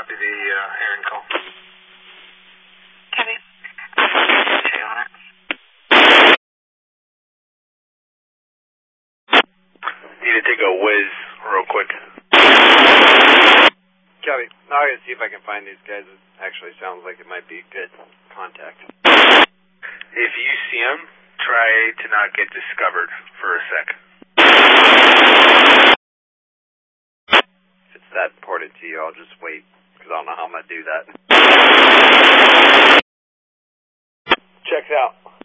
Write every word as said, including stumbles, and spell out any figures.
copy the uh, Aaron call. Copy. Two on it. Need to take a whiz real quick. Copy. Now I'm going to see if I can find these guys. It actually sounds like it might be good contact. If you see them, try to not get discovered for a sec. If it's that important to you, I'll just wait, because I don't know how I'm going to do that. Checks out.